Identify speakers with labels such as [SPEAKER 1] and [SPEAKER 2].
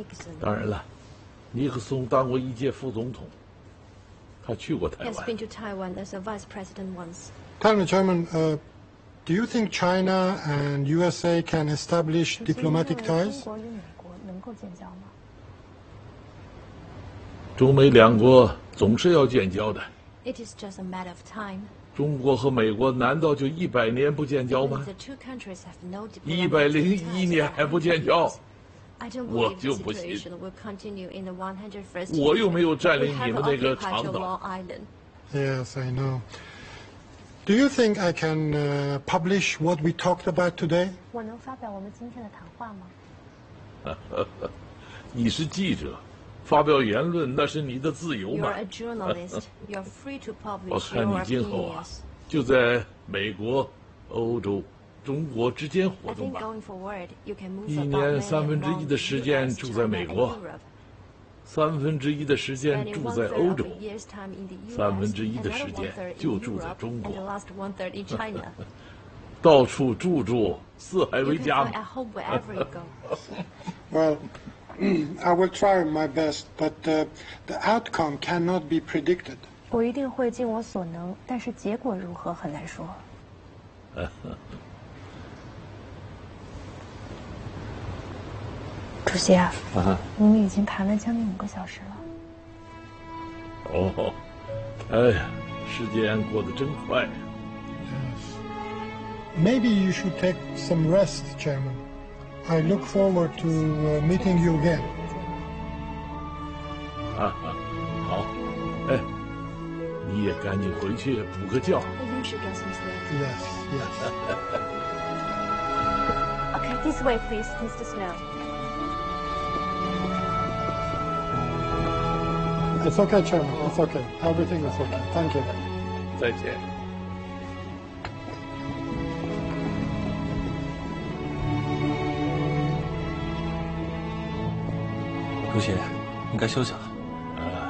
[SPEAKER 1] 当然了，尼克松当过一届副总统，他去过台湾。
[SPEAKER 2] Has been to Taiwan as a vice president once.
[SPEAKER 3] Mr. Chairman, do you think China and USA can establish diplomatic ties?
[SPEAKER 4] 中国与美国能够建交吗？
[SPEAKER 1] 中美两国总是要建交的。
[SPEAKER 2] It is just a matter of time.
[SPEAKER 1] 中国和美国难道就100年不建交吗？
[SPEAKER 2] The two countries have no diplomatic
[SPEAKER 1] 101年还不建交？
[SPEAKER 2] I don't
[SPEAKER 1] 我
[SPEAKER 2] believe
[SPEAKER 1] 就
[SPEAKER 2] the
[SPEAKER 1] 不信。
[SPEAKER 2] situation will continue in the 101st
[SPEAKER 1] 我又没有占
[SPEAKER 2] We
[SPEAKER 1] 领你
[SPEAKER 2] have
[SPEAKER 1] 们那个
[SPEAKER 2] occupied
[SPEAKER 1] 长
[SPEAKER 2] your
[SPEAKER 1] 岛。
[SPEAKER 2] Long Island.
[SPEAKER 3] Yes, I know. Do you think I can publish what we talked about today?
[SPEAKER 4] 我能发表我们今天的谈话吗？
[SPEAKER 1] 你是记者，发表言论那是你的自由
[SPEAKER 2] You
[SPEAKER 1] 嘛
[SPEAKER 2] are。a journalist. You are free to
[SPEAKER 1] 我
[SPEAKER 2] publish
[SPEAKER 1] 看
[SPEAKER 2] your
[SPEAKER 1] 你今后啊
[SPEAKER 2] opinions.，
[SPEAKER 1] 就在美国、欧洲、中国之间活
[SPEAKER 2] I
[SPEAKER 1] 动
[SPEAKER 2] think
[SPEAKER 1] 吧。
[SPEAKER 2] going forward, you can move
[SPEAKER 1] 一
[SPEAKER 2] about
[SPEAKER 1] 年
[SPEAKER 2] land
[SPEAKER 1] 1/3 的
[SPEAKER 2] among
[SPEAKER 1] 时间
[SPEAKER 2] US,
[SPEAKER 1] 住在
[SPEAKER 2] China,
[SPEAKER 1] 美
[SPEAKER 2] and
[SPEAKER 1] 国，
[SPEAKER 2] Europe.
[SPEAKER 1] 1/3的时间
[SPEAKER 2] Spending
[SPEAKER 1] 住在
[SPEAKER 2] 1/3
[SPEAKER 1] 欧
[SPEAKER 2] of
[SPEAKER 1] 洲
[SPEAKER 2] a，year's time in the US,
[SPEAKER 1] 1/3的
[SPEAKER 2] another
[SPEAKER 1] 时间
[SPEAKER 2] 1/3 in
[SPEAKER 1] 就住在
[SPEAKER 2] Europe,
[SPEAKER 1] 中
[SPEAKER 2] and the
[SPEAKER 1] 国，
[SPEAKER 2] last 1/3 in China.
[SPEAKER 1] 到处住，四海
[SPEAKER 2] You
[SPEAKER 1] 为
[SPEAKER 2] can
[SPEAKER 1] 家
[SPEAKER 2] find
[SPEAKER 1] 嘛
[SPEAKER 2] a。home wherever you go.
[SPEAKER 3] Well, I will try my best, but the outcome cannot be predicted.
[SPEAKER 4] 我一定会尽我所能，但是结果如何很难说。主席啊，我们已经谈了将近5个小时了。
[SPEAKER 1] 哦，哎呀，时间过得真快。
[SPEAKER 3] Maybe you should take some rest, Chairman. I look forward to meeting you again.
[SPEAKER 1] 好，哎，你也赶紧回去补个觉。
[SPEAKER 2] You should get some sleep.
[SPEAKER 3] Yes, yes.
[SPEAKER 4] Okay, this way, please, Mr. Snow.
[SPEAKER 3] It's okay, Chairman. It's okay. Everything is okay. Thank you.
[SPEAKER 1] 再见。
[SPEAKER 5] 主席，你该休息了。